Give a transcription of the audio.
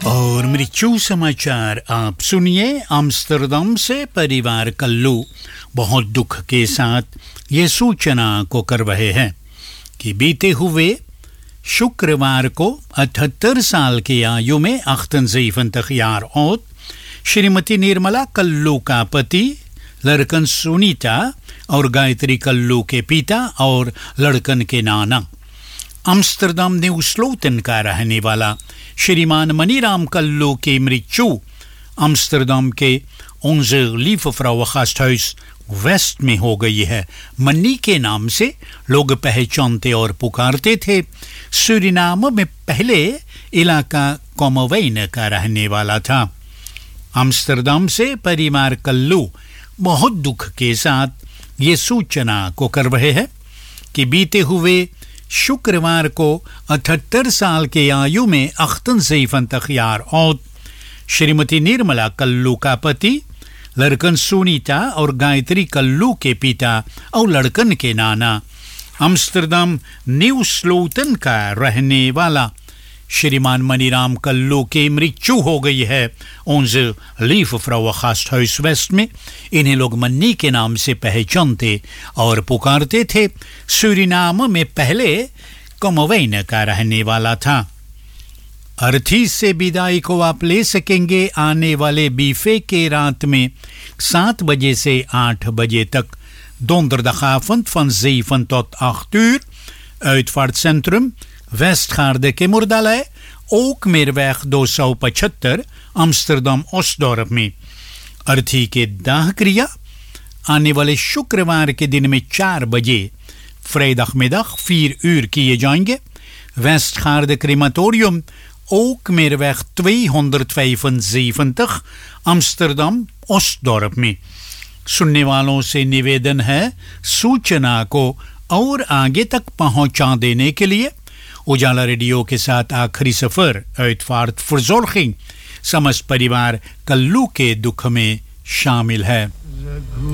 और मृत्यु समाचार आप सुनिए। आम्स्टरडम से परिवार कल्लू बहुत दुख के साथ ये सूचना को कर रहे हैं कि बीते हुए शुक्रवार को 78 साल की आयु में अख्तनज़ीफ़न तख़यार औत श्रीमती निर्मला कल्लू का पति लड़कन सुनीता और गायत्री कल्लू के पिता और लड़कन के नाना आम्स्टरडम न्यू स्लोटन का रहने वाला श्रीमान मनीराम कल्लू की मृत्यु आम्स्टरडम के 11 लीफफ्राउगasthuis वेस्ट में हो गई है। मन्नी के नाम से लोग पहचानते और पुकारते थे। सूरीनाम में पहले इलाका कोमोवेन का रहने वाला था। आम्स्टरडम से परिवार कल्लू बहुत दुख के साथ ये सूचना को कर रहे हैं कि बीते हुए शुक्रवार को 78 साल के आयु में अख्तनज़ीफ़न तख़यार औत श्रीमती निर्मला कल्लू का पति लड़कन सुनीता और गायत्री कल्लू के पिता और लड़कन के नाना आम्स्टरडम न्यू स्लोटन का रहने वाला श्रीमान मनीराम कल्लू की मृत्यु हो गई है 11 लीफफ्राउगasthuis वेस्ट में। इन्हें लोग मन्नी के नाम से पहचानते और पुकारते थे। सूरीनाम में पहले कोमोवेन का रहने वाला था। अर्थी से विदाई को आप ले सकेंगे आने वाले बीफे के रात में 7 बजे से 8 बजे तक donderdagsavond van 7 tot 8 uur uitvaartcentrum Westgaarde Moerdalei, Ookmeerweg 275 Amsterdam Osdorp में। अर्थी के दाह क्रिया आने वाले शुक्रवार के दिन में 4 बजे vrijdag 4 uur किए जाएंगे। Westgaarde Crematorium Ookmeerweg 275 Amsterdam Osdorp में। सुनने वालों से निवेदन है सूचना को और आगे तक पहुंचा देने के लिए। उजाला रेडियो के साथ आखिरी सफर uitvaartverzorging समस्त परिवार कल्लू के दुख में शामिल है।